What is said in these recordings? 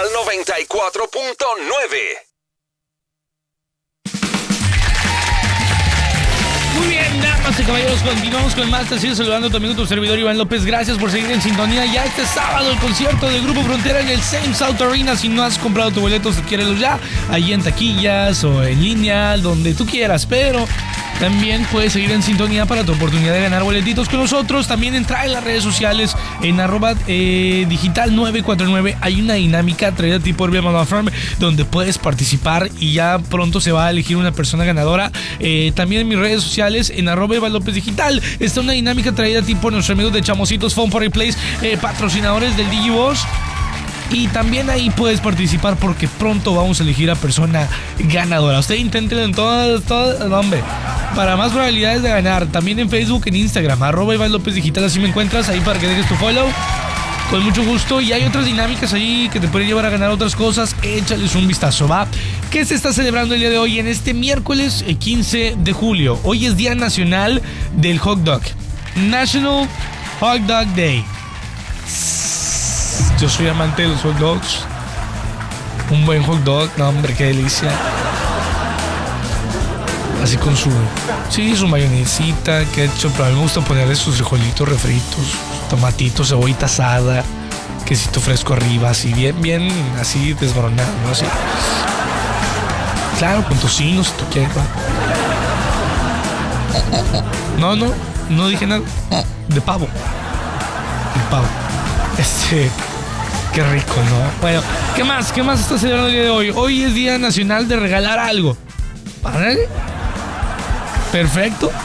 Monumental 94.9. Muy bien, damas y caballeros, continuamos con más. Te sigo saludando tu amigo, tu servidor Iván López. Gracias por seguir en sintonía. Ya este sábado el concierto del Grupo Frontera en el Same South Arena. Si no has comprado tu boleto, adquiérelo ya. Ahí en taquillas o en línea, donde tú quieras. Pero también puedes seguir en sintonía para tu oportunidad de ganar boletitos con nosotros. También entra en las redes sociales en @digital949. Hay una dinámica traída a ti por Viamama Farm donde puedes participar y ya pronto se va a elegir una persona ganadora. También en mis redes sociales en @EvalLópezDigital está una dinámica traída a ti por nuestros amigos de Chamositos Phone for Replays, patrocinadores del Digiboss. Y también ahí puedes participar porque pronto vamos a elegir a persona ganadora. Usted inténtelo en todas, hombre, para más probabilidades de ganar. También en Facebook, en Instagram, @EvalLópezDigital, así me encuentras, ahí para que dejes tu follow. Con mucho gusto. Y hay otras dinámicas ahí que te pueden llevar a ganar otras cosas. Échales un vistazo, ¿va? ¿Qué se está celebrando el día de hoy? En este miércoles 15 de julio. Hoy es Día Nacional del Hot Dog. National Hot Dog Day. Yo soy amante de los hot dogs. Un buen hot dog, no hombre, qué delicia. Así con su mayonesita, ketchup, pero a mí me gusta ponerle sus frijolitos refritos, tomatitos, cebollita asada, quesito fresco arriba, así bien, así desmoronado, ¿no? Así. Claro, con tocino si tú quieres, ¿va? No dije nada. De pavo. Qué rico, ¿no? Bueno, ¿qué más está celebrando el día de hoy? Hoy es Día Nacional de Regalar Algo. ¿Vale? Perfecto.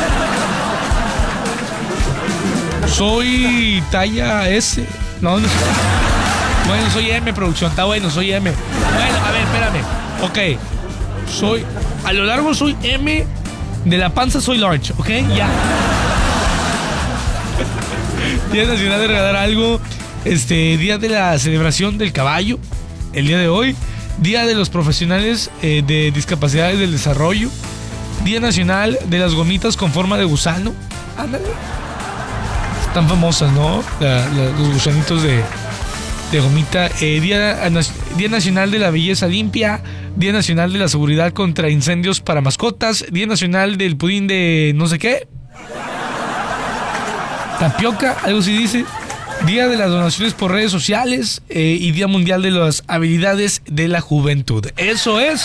Soy talla S. No soy. Bueno, soy M, producción. Está bueno, soy M. Bueno, a ver, espérame. Ok. A lo largo soy M. De la panza soy large, ¿ok? Ya. Día Nacional de Regalar Algo. Día de la celebración del caballo. El día de hoy. Día de los profesionales de discapacidades del desarrollo. Día Nacional de las gomitas con forma de gusano. Ándale. Están famosas, ¿no? Los gusanitos de gomita. Día Nacional de la Belleza Limpia. Día Nacional de la Seguridad contra Incendios para Mascotas. Día Nacional del Pudín de no sé qué. Tapioca, algo así dice. Día de las donaciones por redes sociales y Día Mundial de las Habilidades de la Juventud. Eso es